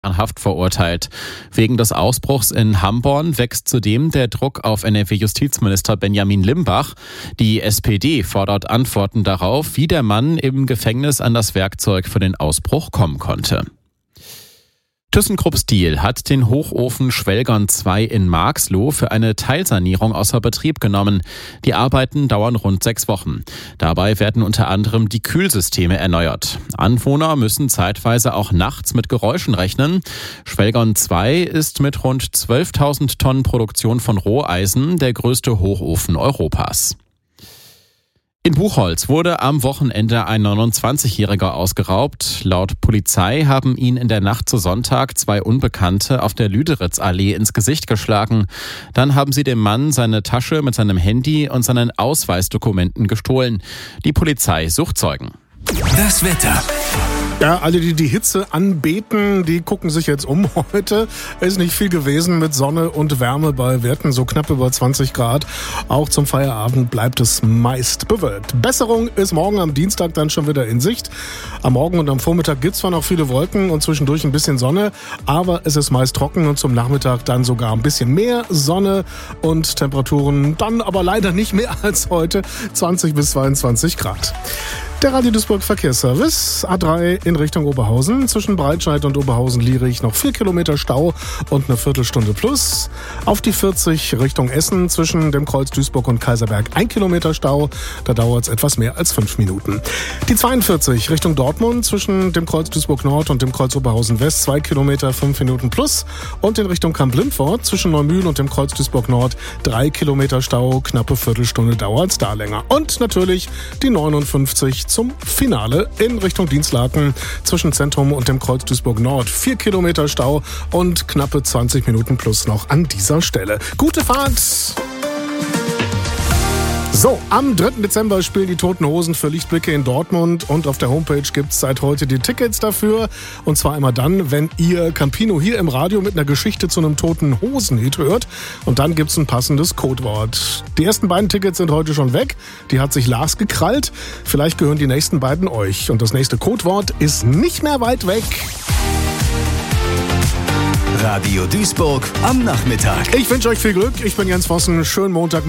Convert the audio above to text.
Haft verurteilt. Wegen des Ausbruchs in Hamborn wächst zudem der Druck auf NRW-Justizminister Benjamin Limbach. Die SPD fordert Antworten darauf, wie der Mann im Gefängnis an das Werkzeug für den Ausbruch kommen konnte. ThyssenKrupp Steel hat den Hochofen Schwelgern 2 in Marxloh für eine Teilsanierung außer Betrieb genommen. Die Arbeiten dauern rund 6 Wochen. Dabei werden unter anderem die Kühlsysteme erneuert. Anwohner müssen zeitweise auch nachts mit Geräuschen rechnen. Schwelgern 2 ist mit rund 12.000 Tonnen Produktion von Roheisen der größte Hochofen Europas. In Buchholz wurde am Wochenende ein 29-Jähriger ausgeraubt. Laut Polizei haben ihn in der Nacht zu Sonntag 2 Unbekannte auf der Lüderitzallee ins Gesicht geschlagen. Dann haben sie dem Mann seine Tasche mit seinem Handy und seinen Ausweisdokumenten gestohlen. Die Polizei sucht Zeugen. Das Wetter. Ja, alle, die die Hitze anbeten, die gucken sich jetzt um. Heute ist nicht viel gewesen mit Sonne und Wärme bei Werten so knapp über 20 Grad. Auch zum Feierabend bleibt es meist bewölkt. Besserung ist morgen am Dienstag dann schon wieder in Sicht. Am Morgen und am Vormittag gibt's zwar noch viele Wolken und zwischendurch ein bisschen Sonne, aber es ist meist trocken und zum Nachmittag dann sogar ein bisschen mehr Sonne und Temperaturen dann aber leider nicht mehr als heute, 20 bis 22 Grad. Der Radio Duisburg Verkehrsservice, A3 in Richtung Oberhausen. Zwischen Breitscheid und Oberhausen-Lierich noch 4 Kilometer Stau und eine Viertelstunde plus. Auf die 40 Richtung Essen zwischen dem Kreuz Duisburg und Kaiserberg 1 Kilometer Stau. Da dauert es etwas mehr als 5 Minuten. Die 42 Richtung Dortmund zwischen dem Kreuz Duisburg Nord und dem Kreuz Oberhausen West 2 Kilometer 5 Minuten plus. Und in Richtung Kamp-Lindfort zwischen Neumühl und dem Kreuz Duisburg Nord 3 Kilometer Stau. Knappe Viertelstunde dauert es da länger. Und natürlich die 59 zum Finale in Richtung Dienstlaken zwischen Zentrum und dem Kreuz Duisburg Nord. 4 Kilometer Stau und knappe 20 Minuten plus noch an dieser Stelle. Gute Fahrt! So, am 3. Dezember spielen die Toten Hosen für Lichtblicke in Dortmund und auf der Homepage gibt's seit heute die Tickets dafür. Und zwar immer dann, wenn ihr Campino hier im Radio mit einer Geschichte zu einem Toten Hosen-Hit hört. Und dann gibt's ein passendes Codewort. Die ersten beiden Tickets sind heute schon weg. Die hat sich Lars gekrallt. Vielleicht gehören die nächsten beiden euch. Und das nächste Codewort ist nicht mehr weit weg. Radio Duisburg am Nachmittag. Ich wünsche euch viel Glück. Ich bin Jens Vossen. Schönen Montag.